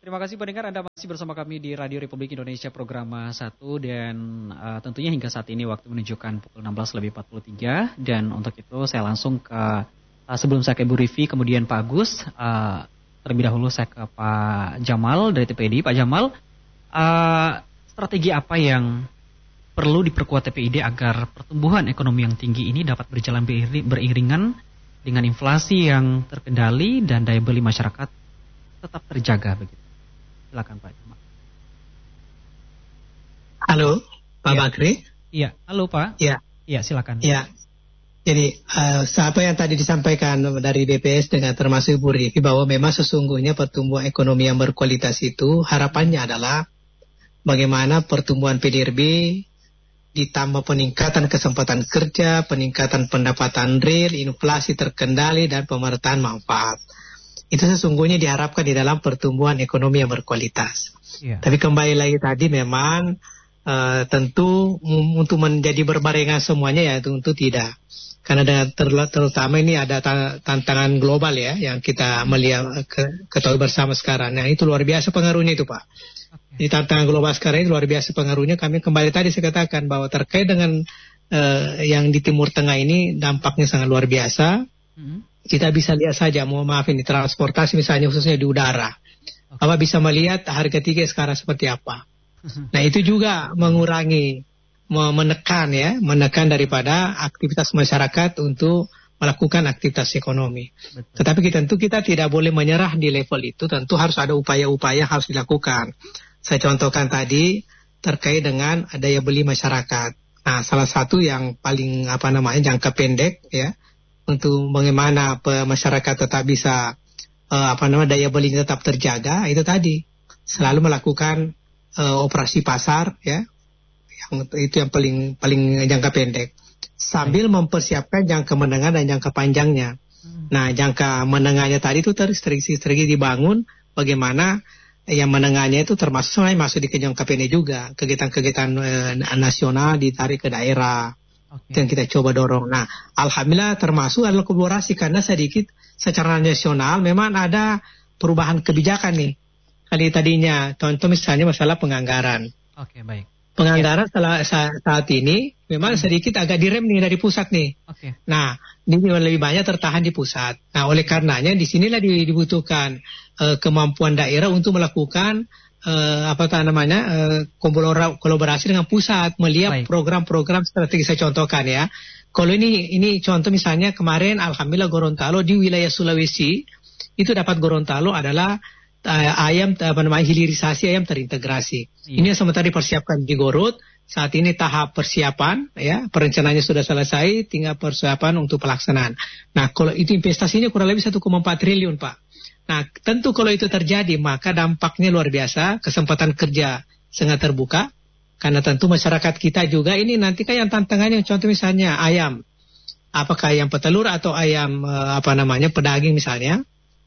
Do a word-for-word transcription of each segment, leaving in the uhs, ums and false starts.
Terima kasih pendengar, Anda masih bersama kami di Radio Republik Indonesia program satu dan uh, tentunya hingga saat ini waktu menunjukkan pukul enam belas lebih empat puluh tiga dan untuk itu saya langsung ke uh, sebelum saya ke Bu Rivi kemudian Pak Agus, uh, terlebih dahulu saya ke Pak Jamal dari T P I D. Pak Jamal, uh, strategi apa yang perlu diperkuat T P I D agar pertumbuhan ekonomi yang tinggi ini dapat berjalan beriringan dengan inflasi yang terkendali dan daya beli masyarakat tetap terjaga begitu? Silakan Pak Jamal. Halo, Pak ya. Bakri. Iya, halo Pak. Iya. Iya, silakan. Iya. Jadi, uh, apa yang tadi disampaikan dari B P S dengan termasuk Bu Rivi bahwa memang sesungguhnya pertumbuhan ekonomi yang berkualitas itu harapannya adalah bagaimana pertumbuhan P D R B ditambah peningkatan kesempatan kerja, peningkatan pendapatan real, inflasi terkendali dan pemerataan manfaat. Itu sesungguhnya diharapkan di dalam pertumbuhan ekonomi yang berkualitas. Yeah. Tapi kembali lagi tadi memang uh, tentu um, untuk menjadi berbarengan semuanya ya tentu tidak. Karena dengan ter- terutama ini ada ta- tantangan global ya yang kita melihat ke- ketahui bersama sekarang. Nah itu luar biasa pengaruhnya itu Pak. Okay. Di tantangan global sekarang ini luar biasa pengaruhnya. Kami kembali tadi saya katakan bahwa terkait dengan uh, yang di Timur Tengah ini dampaknya sangat luar biasa. Mm-hmm. Kita bisa lihat saja, mohon maaf ini transportasi misalnya khususnya di udara. Okay. Apa bisa melihat harga tiket sekarang seperti apa. Nah itu juga mengurangi, menekan ya, menekan daripada aktivitas masyarakat untuk melakukan aktivitas ekonomi. Betul. Tetapi kita, tentu kita tidak boleh menyerah di level itu, tentu harus ada upaya-upaya yang harus dilakukan. Saya contohkan tadi terkait dengan daya beli masyarakat. Nah salah satu yang paling apa namanya jangka pendek ya, untuk bagaimana masyarakat tetap bisa uh, apa namanya daya beli tetap terjaga itu tadi selalu melakukan uh, operasi pasar ya yang itu yang paling paling jangka pendek sambil mempersiapkan jangka menengah dan jangka panjangnya. Nah jangka menengahnya tadi itu strategi-strategi dibangun bagaimana yang menengahnya itu termasuk sebenarnya masuk di jangka pendek juga kegiatan-kegiatan uh, nasional ditarik ke daerah. Okay. Yang kita coba dorong. Nah, alhamdulillah termasuk adalah kolaborasi karena sedikit secara nasional memang ada perubahan kebijakan nih. Kali tadinya, contoh misalnya masalah penganggaran. Oke, okay, baik. Penganggaran yeah. saat, saat ini memang hmm. sedikit agak direm nih dari pusat nih. Oke. Okay. Nah, ini lebih banyak tertahan di pusat. Nah, oleh karenanya di sinilah dibutuhkan uh, kemampuan daerah untuk melakukan Uh, apa namanya uh, kolaborasi dengan pusat melihat Baik. program-program strategi saya contohkan ya. Kalau ini ini contoh misalnya kemarin alhamdulillah Gorontalo di wilayah Sulawesi itu dapat Gorontalo adalah uh, ayam apa namanya hilirisasi ayam terintegrasi. Iya. Ini yang sementara dipersiapkan di Gorut. Saat ini tahap persiapan ya, perencanaannya sudah selesai, tinggal persiapan untuk pelaksanaan. Nah, kalau itu investasinya kurang lebih satu koma empat triliun, Pak. Nah, tentu kalau itu terjadi, maka dampaknya luar biasa, kesempatan kerja sangat terbuka, karena tentu masyarakat kita juga ini nanti kan yang tantangannya, contoh misalnya ayam, apakah ayam petelur atau ayam apa namanya pedaging misalnya,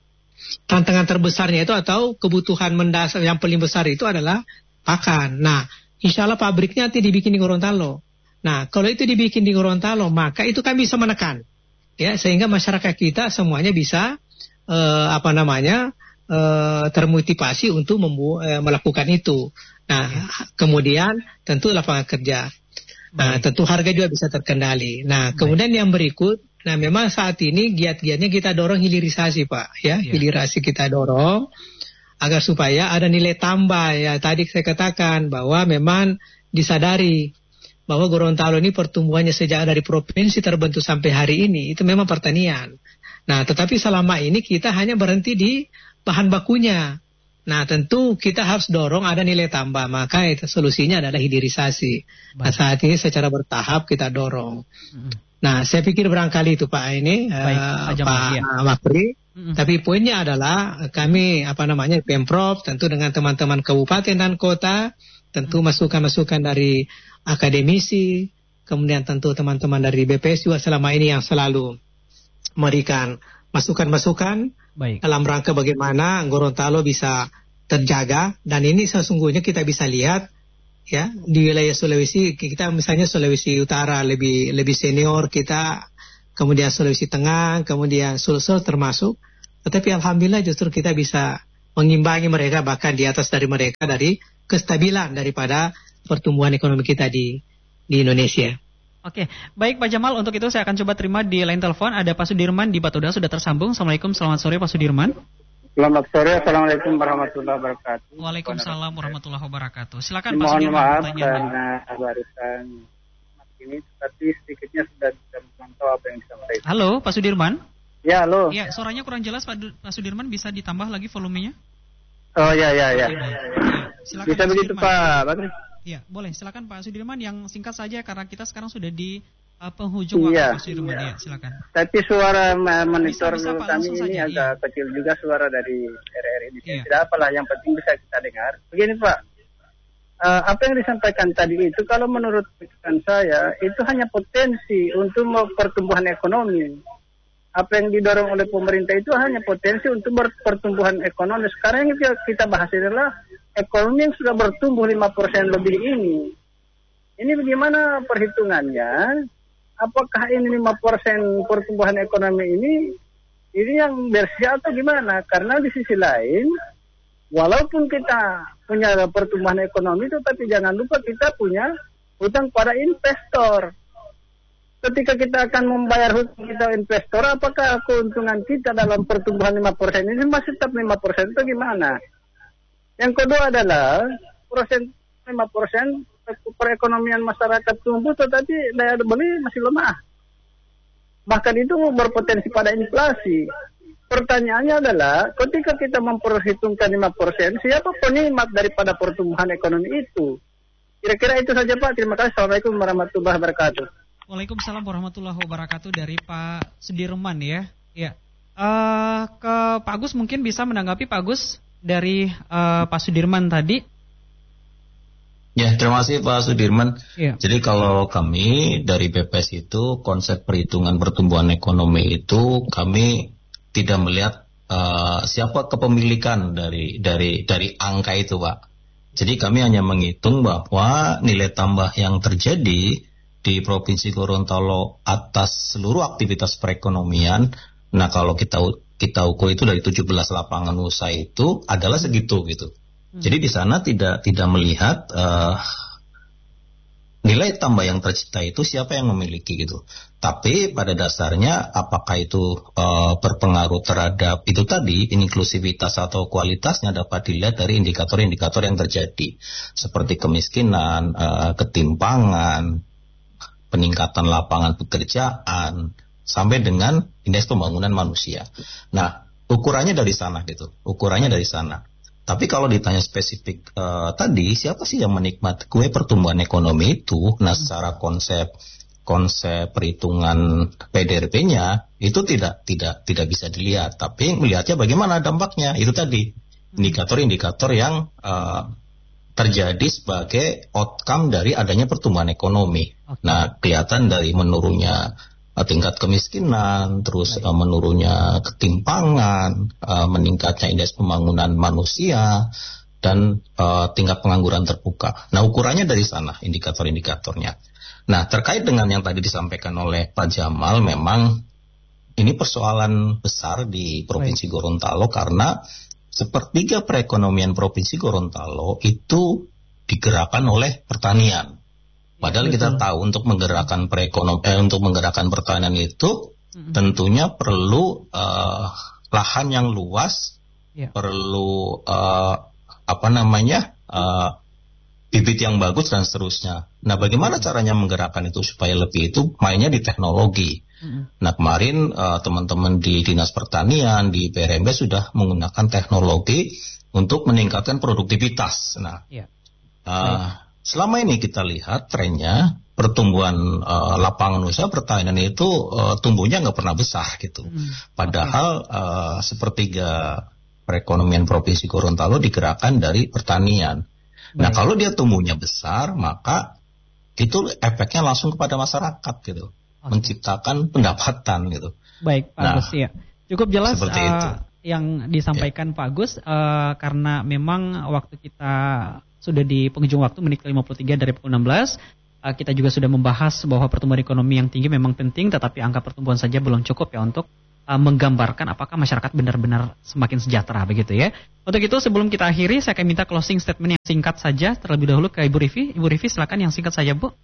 tantangan terbesarnya itu atau kebutuhan mendasar yang paling besar itu adalah pakan. Nah, insya Allah pabriknya nanti dibikin di Gorontalo. Nah, kalau itu dibikin di Gorontalo, maka itu kan bisa menekan, ya, sehingga masyarakat kita semuanya bisa Uh, apa namanya uh, termotivasi untuk membu- uh, melakukan itu. Nah, ya. Kemudian tentu lapangan kerja. Nah, tentu harga juga bisa terkendali. Nah, kemudian Baik. yang berikut, nah memang saat ini giat-giatnya kita dorong hilirisasi, Pak, ya, ya. hilirisasi kita dorong agar supaya ada nilai tambah ya. Tadi saya katakan bahwa memang disadari bahwa Gorontalo ini pertumbuhannya sejak dari provinsi terbentuk sampai hari ini itu memang pertanian. Nah, tetapi selama ini kita hanya berhenti di bahan bakunya. Nah, tentu kita harus dorong ada nilai tambah. Maka itu solusinya adalah hilirisasi. Nah, saat ini secara bertahap kita dorong. Mm-hmm. Nah, saya pikir barangkali itu Pak ini Baik, uh, Pak ya. Makri. Mm-hmm. Tapi poinnya adalah kami apa namanya Pemprov tentu dengan teman-teman kabupaten dan kota tentu mm-hmm. masukan-masukan dari akademisi, kemudian tentu teman-teman dari B P S juga selama ini yang selalu memberikan masukan-masukan Baik. dalam rangka bagaimana Gorontalo bisa terjaga, dan ini sesungguhnya kita bisa lihat ya di wilayah Sulawesi, kita misalnya Sulawesi Utara lebih lebih senior kita, kemudian Sulawesi Tengah, kemudian Sulsel termasuk, tetapi alhamdulillah justru kita bisa mengimbangi mereka, bahkan di atas dari mereka dari kestabilan daripada pertumbuhan ekonomi kita di di Indonesia. Oke, baik Pak Jamal, untuk itu saya akan coba terima di line telepon. Ada Pak Sudirman di Batuda sudah tersambung. Assalamualaikum, selamat sore Pak Sudirman. Selamat sore, Assalamualaikum warahmatullahi wabarakatuh. Waalaikumsalam warahmatullahi wabarakatuh. Silakan Pak Mohon Sudirman. maaf Pertanyaan. karena barusan ini, tapi sedikitnya sudah bisa memantau apa yang disampaikan. Halo Pak Sudirman. Ya, halo. Ya, suaranya kurang jelas Pak, Du- Pak Sudirman, bisa ditambah lagi volumenya? Oh ya ya ya. Ya, silakan Bisa Pak begitu Sudirman. Pak Bakri? Ya, boleh. Silakan Pak Sudirman yang singkat saja karena kita sekarang sudah di uh, penghujung waktu Iya. Pak Sudirman. Ya, silakan. Tapi suara ma- monitor Bisa, bisa, Pak, kami langsung ini saja, agak kecil juga suara dari R R ini. Iya. Tidak apalah, yang penting bisa kita dengar. Begini Pak, Eh, apa yang disampaikan tadi itu kalau menurut pikiran saya itu hanya potensi untuk mau pertumbuhan ekonomi. Apa yang didorong oleh pemerintah itu hanya potensi untuk ber- pertumbuhan ekonomi. Sekarang yang kita- kita bahas adalah ekonomi yang sudah bertumbuh lima persen lebih ini. Ini bagaimana perhitungannya? Apakah ini lima persen pertumbuhan ekonomi ini ini yang bersih atau gimana? Karena di sisi lain, walaupun kita punya pertumbuhan ekonomi, tetapi jangan lupa kita punya hutang pada investor. Ketika kita akan membayar hutang kita investor, apakah keuntungan kita dalam pertumbuhan lima persen ini masih tetap lima persen itu gimana? Yang kedua adalah persen lima persen perekonomian masyarakat tumbuh, tetapi daya beli masih lemah. Bahkan itu berpotensi pada inflasi. Pertanyaannya adalah, ketika kita memperhitungkan lima persen, siapa penikmat daripada pertumbuhan ekonomi itu? Kira-kira itu saja Pak. Terima kasih. Assalamualaikum warahmatullahi wabarakatuh. Waalaikumsalam warahmatullahi wabarakatuh dari Pak Sudirman ya. Ya. Eh, ke Pak Agus mungkin bisa menanggapi Pak Agus dari eh, Pak Sudirman tadi. Ya, terima kasih Pak Sudirman. Ya. Jadi kalau kami dari B P S itu konsep perhitungan pertumbuhan ekonomi itu kami tidak melihat uh, siapa kepemilikan dari dari dari angka itu, Pak. Jadi kami hanya menghitung bahwa nilai tambah yang terjadi di Provinsi Gorontalo atas seluruh aktivitas perekonomian. Nah, kalau kita kita ukur itu dari tujuh belas lapangan usaha itu adalah segitu gitu. Hmm. Jadi di sana tidak tidak melihat uh, nilai tambah yang tercipta itu siapa yang memiliki gitu. Tapi pada dasarnya apakah itu uh, berpengaruh terhadap itu tadi inklusivitas atau kualitasnya dapat dilihat dari indikator-indikator yang terjadi seperti kemiskinan, uh, ketimpangan, peningkatan lapangan pekerjaan sampai dengan indeks pembangunan manusia. Nah, ukurannya dari sana gitu. Ukurannya dari sana. Tapi kalau ditanya spesifik uh, tadi, siapa sih yang menikmati kue pertumbuhan ekonomi itu? Nah, secara konsep konsep perhitungan P D R P-nya itu tidak tidak tidak bisa dilihat. Tapi melihatnya bagaimana dampaknya itu tadi indikator-indikator yang uh, terjadi sebagai outcome dari adanya pertumbuhan ekonomi. Okay. Nah, kelihatan dari menurunnya tingkat kemiskinan, terus uh, menurunnya ketimpangan, uh, meningkatnya indeks pembangunan manusia, dan uh, tingkat pengangguran terbuka. Nah, ukurannya dari sana, indikator-indikatornya. Nah, terkait dengan yang tadi disampaikan oleh Pak Jamal, memang ini persoalan besar di Provinsi Baik. Gorontalo karena sepertiga perekonomian Provinsi Gorontalo itu digerakkan oleh pertanian. Padahal Betul. Kita tahu untuk menggerakkan perekonom eh, untuk menggerakkan pertanian itu mm-hmm. tentunya perlu uh, lahan yang luas, yeah. perlu uh, apa namanya uh, bibit yang bagus dan seterusnya. Nah, bagaimana mm-hmm. caranya menggerakkan itu supaya lebih itu mainnya di teknologi. Mm-hmm. Nah, kemarin uh, teman-teman di Dinas Pertanian di P R M B sudah menggunakan teknologi untuk meningkatkan produktivitas. Nah. Yeah. Uh, Selama ini kita lihat trennya pertumbuhan uh, lapangan usaha pertanian itu uh, tumbuhnya nggak pernah besar gitu. Hmm. Padahal uh, sepertiga perekonomian Provinsi Gorontalo digerakkan dari pertanian. Baik. Nah, kalau dia tumbuhnya besar, maka itu efeknya langsung kepada masyarakat gitu, okay. menciptakan pendapatan gitu. Baik, Pak nah, Agus ya. Cukup jelas seperti uh, itu. Yang disampaikan ya. Pak Agus uh, karena memang waktu kita sudah di penghujung waktu menit ke lima puluh tiga dari pukul enam belas. Uh, kita juga sudah membahas bahwa pertumbuhan ekonomi yang tinggi memang penting, tetapi angka pertumbuhan saja belum cukup ya untuk uh, menggambarkan apakah masyarakat benar-benar semakin sejahtera begitu ya. Untuk itu sebelum kita akhiri saya akan minta closing statement yang singkat saja terlebih dahulu ke Ibu Rivi. Ibu Rivi silakan yang singkat saja Bu.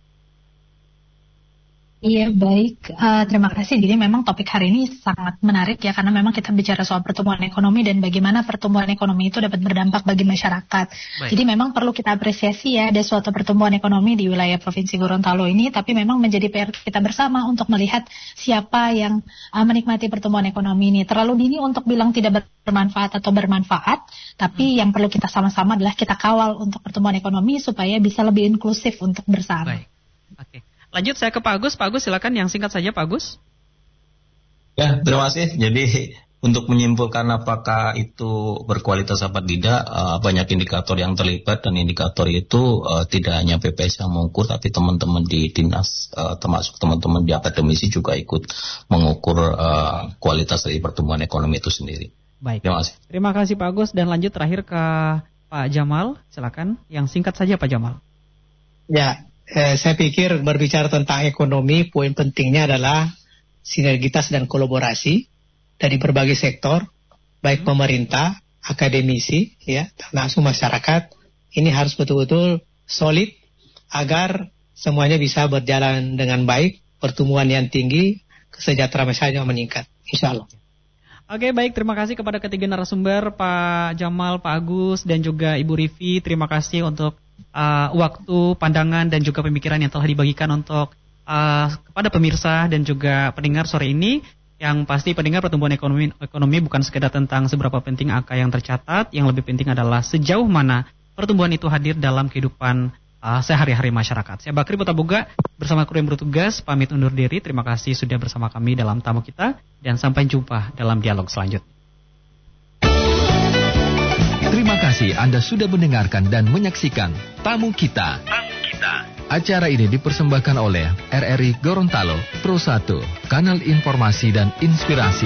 Iya baik, uh, terima kasih. Jadi memang topik hari ini sangat menarik ya, karena memang kita bicara soal pertumbuhan ekonomi dan bagaimana pertumbuhan ekonomi itu dapat berdampak bagi masyarakat. Baik. Jadi memang perlu kita apresiasi ya, ada suatu pertumbuhan ekonomi di wilayah Provinsi Gorontalo ini, tapi memang menjadi P R kita bersama untuk melihat siapa yang uh, menikmati pertumbuhan ekonomi ini. Terlalu dini untuk bilang tidak bermanfaat atau bermanfaat, tapi hmm. yang perlu kita sama-sama adalah kita kawal untuk pertumbuhan ekonomi supaya bisa lebih inklusif untuk bersama. Baik, oke. Okay. Lanjut saya ke Pak Agus. Pak Agus silakan yang singkat saja Pak Agus. Ya, terima kasih. Jadi untuk menyimpulkan apakah itu berkualitas apa tidak, uh, banyak indikator yang terlibat dan indikator itu uh, tidak hanya B P S yang mengukur, tapi teman-teman di dinas, uh, termasuk teman-teman di akademisi juga ikut mengukur uh, kualitas dari pertumbuhan ekonomi itu sendiri. Baik. Terima kasih. Terima kasih Pak Agus dan lanjut terakhir ke Pak Jamal. Silakan yang singkat saja Pak Jamal. Ya. Eh, saya pikir berbicara tentang ekonomi, poin pentingnya adalah sinergitas dan kolaborasi dari berbagai sektor, baik pemerintah, akademisi, ya, langsung masyarakat. Ini harus betul-betul solid agar semuanya bisa berjalan dengan baik, pertumbuhan yang tinggi, kesejahteraan masyarakat meningkat, insya Allah. Oke, baik. Terima kasih kepada ketiga narasumber, Pak Jamal, Pak Agus, dan juga Ibu Rivi. Terima kasih untuk uh, waktu, pandangan, dan juga pemikiran yang telah dibagikan untuk uh, kepada pemirsa dan juga pendengar sore ini. Yang pasti pendengar, pertumbuhan ekonomi, ekonomi bukan sekedar tentang seberapa penting angka yang tercatat. Yang lebih penting adalah sejauh mana pertumbuhan itu hadir dalam kehidupan uh, sehari-hari masyarakat. Saya Bakri Putaboga bersama kru yang bertugas pamit undur diri. Terima kasih sudah bersama kami dalam tamu kita dan sampai jumpa dalam dialog selanjutnya. Terima kasih Anda sudah mendengarkan dan menyaksikan Tamu Kita. Tamu Kita. Acara ini dipersembahkan oleh R R I Gorontalo Pro satu, kanal informasi dan inspirasi.